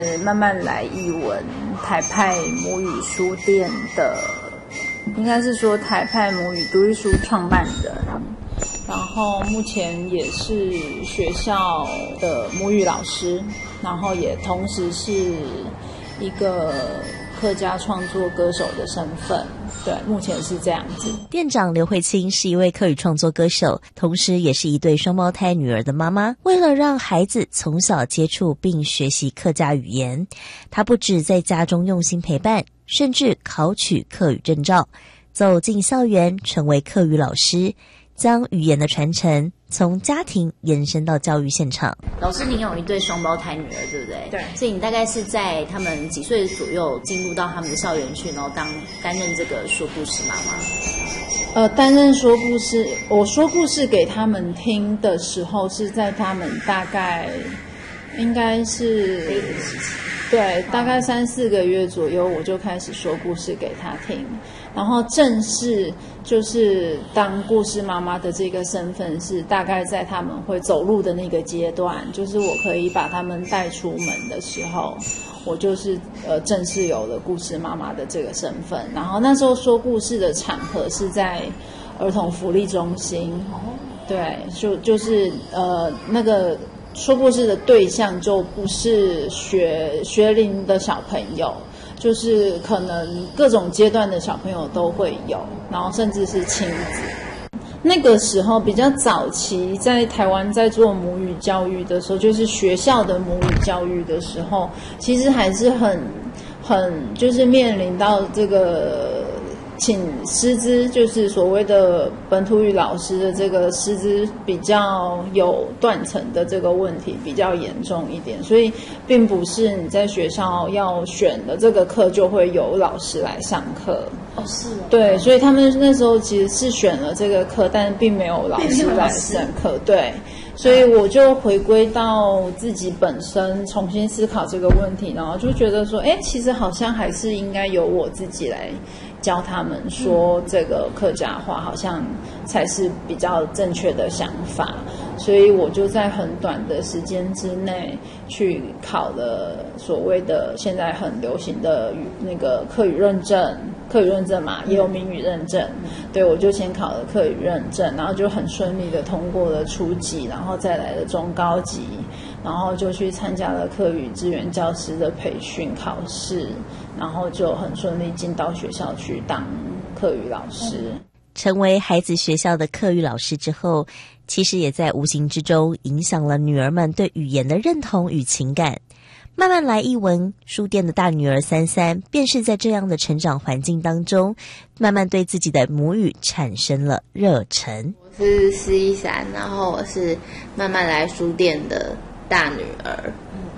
慢慢来译文台派母语书店的，应该是说台派母语读艺书创办人，然后目前也是学校的母语老师，然后也同时是一个客家创作歌手的身份。对，目前是这样子。 店长刘慧清是一位客语创作歌手，同时也是一对双胞胎女儿的妈妈。为了让孩子从小接触并学习客家语言，她不止在家中用心陪伴，甚至考取客语证照，走进校园成为客语老师，将语言的传承从家庭延伸到教育现场。 老师，您有一对双胞胎女儿，对不对？ 对。 所以你大概是在他们几岁左右进入到他们的校园去，然后担任这个说故事妈妈？ 担任说故事，我说故事给他们听的时候，是在他们大概应该是对，大概3-4个月左右，我就开始说故事给他听。然后正式就是当故事妈妈的这个身份是大概在他们会走路的那个阶段，就是我可以把他们带出门的时候，我就是正式有了故事妈妈的这个身份。然后那时候说故事的场合是在儿童福利中心，对，就是那个说故事的对象就不是学龄的小朋友，就是可能各种阶段的小朋友都会有，然后甚至是亲子。那个时候比较早期，在台湾在做母语教育的时候，就是学校的母语教育的时候，其实还是很就是面临到这个请师资，就是所谓的本土语老师的这个师资比较有断层的这个问题比较严重一点，所以并不是你在学校要选的这个课就会有老师来上课。 哦，是哦。 对，所以他们那时候其实是选了这个课，但并没有老师来上课。对，所以我就回归到自己本身，重新思考这个问题，然后就觉得说，其实好像还是应该由我自己来教他们说这个客家话，好像才是比较正确的想法。所以我就在很短的时间之内去考了所谓的现在很流行的那个客语认证嘛，也有闽语认证。对，我就先考了客语认证，然后就很顺利的通过了初级，然后再来了中高级，然后就去参加了客语支援教师的培训考试，然后就很顺利进到学校去当客语老师。 成为孩子学校的客语老师之后，其实也在无形之中影响了女儿们对语言的认同与情感。慢慢来译文书店的大女儿33，便是在这样的成长环境当中，慢慢对自己的母语产生了热忱。 我是施一珊，然后我是慢慢来书店的大女儿。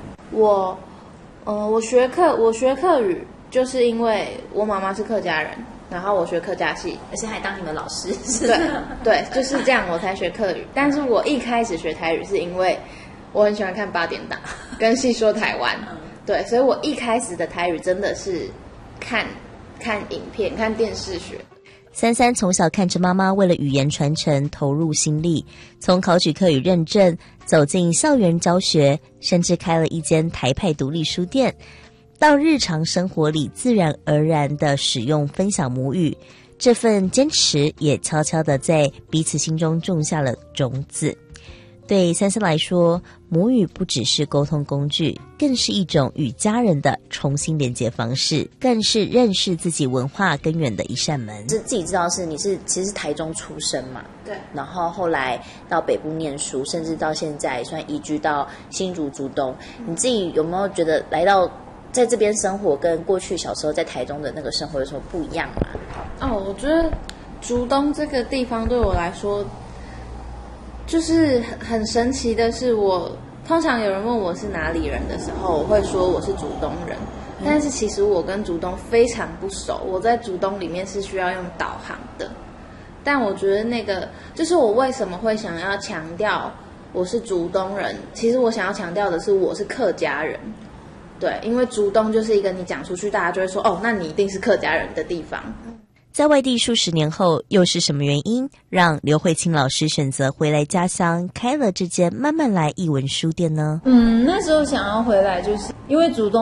我学客语，就是因为我妈妈是客家人，然后我学客家系， 而且还当你们老师。 对，就是这样我才学客语。但是我一开始学台语是因为我很喜欢看8点档跟戏说台湾，对，所以我一开始的台语真的是看影片、看电视学。 33从小看着妈妈为了语言传承投入心力，从考取客语认证，走进校园教学，甚至开了一间台派独立书店，到日常生活里自然而然地使用分享母语，这份坚持也悄悄地在彼此心中种下了种子。对33来说，母语不只是沟通工具，更是一种与家人的重新连接方式，更是认识自己文化根源的一扇门。 自己知道你其实是台中出生嘛， 对， 然后后来到北部念书，甚至到现在算移居到新竹竹东。你自己有没有觉得来到在这边生活跟过去小时候在台中的那个生活有什么不一样吗？ 我觉得竹东这个地方对我来说就是很神奇的是，我通常有人问我是哪里人的时候，我会说我是竹东人，但是其实我跟竹东非常不熟，我在竹东里面是需要用导航的。但我觉得那个就是我为什么会想要强调我是竹东人，其实我想要强调的是我是客家人。对，因为竹东就是一个你讲出去大家就会说，那你一定是客家人的地方。 在外地数十年后，又是什么原因让刘慧卿老师选择回来家乡，开了这间慢慢来艺文书店呢？ 那时候想要回来，就是因为竹东